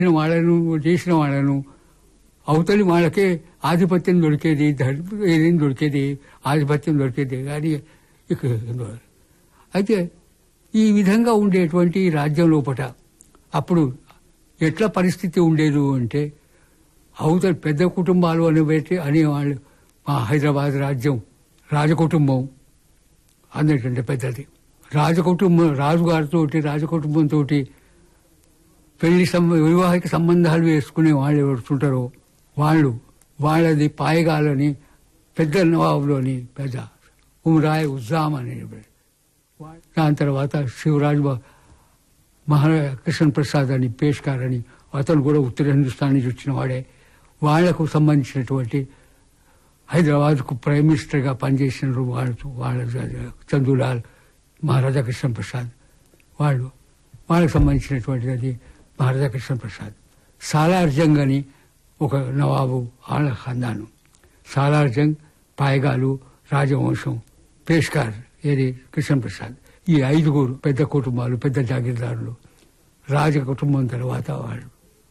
వాళ్ళను చేసిన వాళ్ళను అవతలి వాళ్ళకే ఆధిపత్యం దొరికేది, ఏదేం దొరికేది, ఆధిపత్యం దొరికేది కానీ అయితే ఈ విధంగా ఉండేటువంటి రాజ్యం లోపల అప్పుడు ఎట్లా పరిస్థితి ఉండేది అంటే అవతలి పెద్ద కుటుంబాలు అనేవాళ్ళు మా హైదరాబాద్ రాజ్యం రాజకుటుంబం అందరికంటే పెద్దది. రాజకుటుంబం రాజుగారితో రాజకుటుంబంతో వివాహిక సంబంధాలు వేసుకునే వాళ్ళు ఎవరుంటారో వాళ్ళది పాయగాలని పెద్ద నవాబులోని పెద్ద ఉమరాయ్ ఉజ్జాం అనే దాని తర్వాత శివరాజ్ కృష్ణ ప్రసాద్ అని పేష్కార్ అని అతను కూడా ఉత్తర హిందుస్థాన్ నుంచి వచ్చిన వాడే. వాళ్లకు సంబంధించినటువంటి హైదరాబాద్కు ప్రైమ్ మినిస్టర్గా పనిచేసిన వాళ్ళ చందులాల్, మహారాజా కృష్ణ ప్రసాద్ వాళ్ళకు సంబంధించినటువంటిది అది మహారాజా కృష్ణ ప్రసాద్. సాలార్ జంగ్ అని ఒక నవాబు వాళ్ళ ఖాందాను. సాలార్ జంగ్, పాయగాలు, రాజవంశం, పేష్కార్ ఏది కృష్ణ ప్రసాద్. ఈ 5 పెద్ద కుటుంబాలు, పెద్ద జాగీర్దారులు. రాజ కుటుంబం తర్వాత వాళ్ళు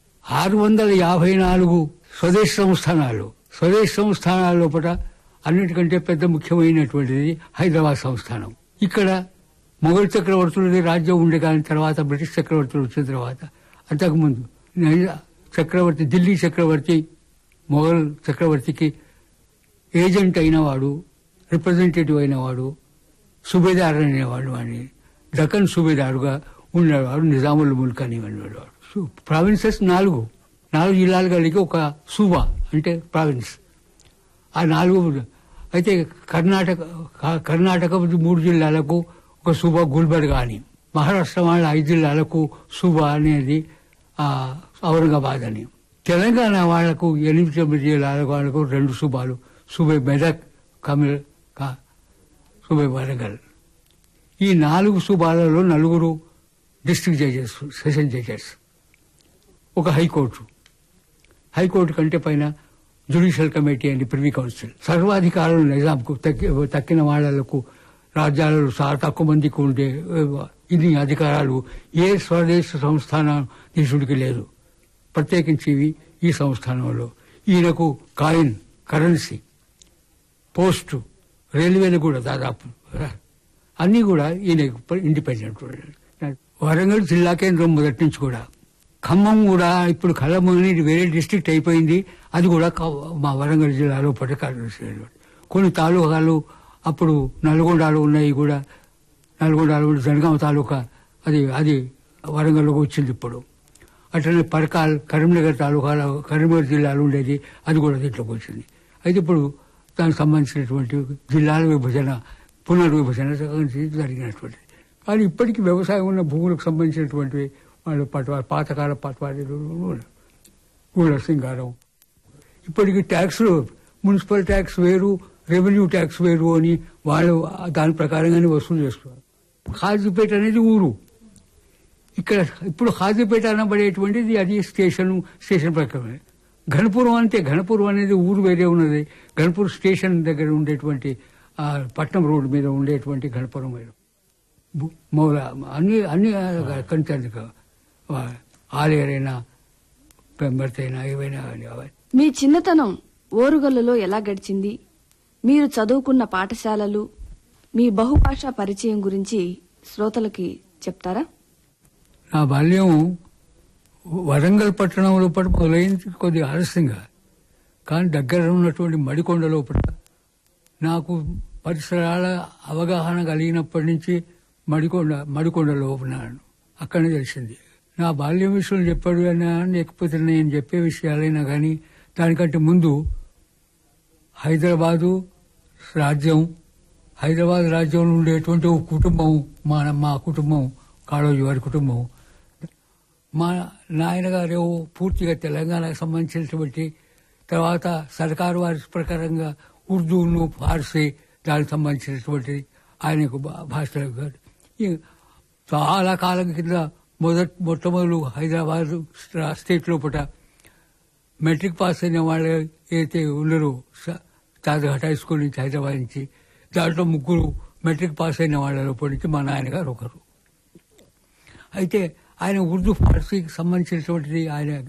654 స్వదేశ సంస్థానాల లోపల అన్నిటికంటే పెద్ద ముఖ్యమైనటువంటిది హైదరాబాద్ సంస్థానం. ఇక్కడ మొఘల్ చక్రవర్తులది రాజ్యం ఉండే కానీ తర్వాత బ్రిటిష్ చక్రవర్తులు వచ్చిన తర్వాత అంతకుముందు చక్రవర్తి, ఢిల్లీ చక్రవర్తి మొఘల్ చక్రవర్తికి ఏజెంట్ అయినవాడు, రిప్రజెంటేటివ్ అయినవాడు, సుబేదార్ అనేవాడు. అని దక్కన్ సుబేదారుగా ఉండేవాడు నిజాముల్ ముల్క్ అనేవాడు. ప్రావిన్సెస్ 4 జిల్లాలు కలిగి ఒక సూబా అంటే ప్రావిన్స్. ఆ 4 అయితే కర్ణాటక 3 జిల్లాలకు ఒక సూబా గుల్బర్గా అని, మహారాష్ట్ర వాళ్ళ 5 జిల్లాలకు సూబా అనేది ఔరంగాబాద్ అని, తెలంగాణ వాళ్లకు 8 జిల్లాలకు 2 సూబాలు, సూబే మెదక్, సూబే వరంగల్. ఈ 4 సూబాలలో 4 డిస్ట్రిక్ట్ జడ్జెస్, సెషన్ జడ్జెస్, ఒక హైకోర్టు కంటే పైన judicial committee and privy council. సర్వాధికారులు నిజాంకు తక్కిన వాళ్లకు రాజ్యాలలో చాలా తక్కువ మందికి ఉండే ఇన్ని అధికారాలు ఏ స్వదేశ సంస్థానాధీశుడికి లేదు. ప్రత్యేకించి ఈ సంస్థానంలో ఈయనకు కరెన్సీ, పోస్టు, రైల్వేలు కూడా దాదాపు అన్ని కూడా ఈయన ఇండిపెండెంట్. వరంగల్ జిల్లా కేంద్రం మొదటి నుంచి కూడా. ఖమ్మం కూడా ఇప్పుడు ఖమ్మం అనేది వేరే డిస్ట్రిక్ట్ అయిపోయింది. అది కూడా మా వరంగల్ జిల్లాలో పట్టకాల్సి కొన్ని తాలూకాలు అప్పుడు నల్గొండలో ఉన్నాయి కూడా. నల్గొండలో జనగామ తాలూకా అది వరంగల్లోకి వచ్చింది ఇప్పుడు. అట్లనే పరకాల్, కరీంనగర్ తాలూకాలో కరీంనగర్ జిల్లాలో ఉండేది, అది కూడా దీంట్లోకి వచ్చింది. అయితే ఇప్పుడు దానికి సంబంధించినటువంటి జిల్లాల విభజన, పునర్విభజన జరిగినటువంటిది. కానీ ఇప్పటికీ వ్యవసాయం ఉన్న భూములకు సంబంధించినటువంటివి వాళ్ళు పాతకాల పట్వారీలు, ఊళ్ళ సింగారం. ఇప్పటికీ ట్యాక్స్లు, మున్సిపల్ ట్యాక్స్ వేరు, రెవెన్యూ ట్యాక్స్ వేరు అని వాళ్ళు దాని ప్రకారంగానే వసూలు చేస్తున్నారు. ఖాజీపేట అనేది ఊరు. ఇక్కడ ఇప్పుడు ఖాజీపేట అనబడేటువంటిది అది స్టేషన్ ప్రకారమే. ఘనపురం అంతే. ఘనపురం అనేది ఊరు వేరే ఉన్నది. ఘనపూర్ స్టేషన్ దగ్గర ఉండేటువంటి పట్నం రోడ్డు మీద ఉండేటువంటి ఘనపురం వేరు. మౌల అన్ని కంచె ఆలేరైనా పెంబర్తైనా ఏవైనా. మీ చిన్నతనం ఓరుగల్లులో ఎలా గడిచింది? మీరు చదువుకున్న పాఠశాలలు, మీ బహుభాషా పరిచయం గురించి శ్రోతలకి చెప్తారా? నా బాల్యం వరంగల్ పట్టణం లోపల మొదలైంది కొద్దిగా ఆలస్యంగా. కానీ దగ్గర ఉన్నటువంటి మడికొండ లోపల నాకు పరిసరాల అవగాహన కలిగినప్పటి నుంచి మడికొండలో ఉన్నాను. అక్కడనే తెలిసింది. నా బాల్యం విషయం చెప్పాడు అయినా లేకపోతే నేను చెప్పే విషయాలైనా కానీ దానికంటే ముందు హైదరాబాద్ రాజ్యంలో ఉండేటువంటి ఒక కుటుంబం, మా కుటుంబం, కాళోజీ వారి కుటుంబం. మా నాయనగారు పూర్తిగా తెలంగాణకు సంబంధించినటువంటి, తర్వాత సర్కారు వారి ప్రకారంగా ఉర్దూను, ఫార్సీ దానికి సంబంధించినటువంటి ఆయనకు భాషలు కాదు. చాలా కాలం కింద మొట్టమొదలు హైదరాబాద్ స్టేట్ లోపల మెట్రిక్ పాస్ అయిన వాళ్ళు ఏదైతే ఉన్నారో చాదఘాట్ హై స్కూల్ నుంచి, హైదరాబాద్ నుంచి, దాంట్లో 3 మెట్రిక్ పాస్ అయిన వాళ్ళ లోపల నుంచి మా నాయనగారు ఒకరు. అయితే ఆయన ఉర్దూ ఫార్సీకి సంబంధించినటువంటి ఆయన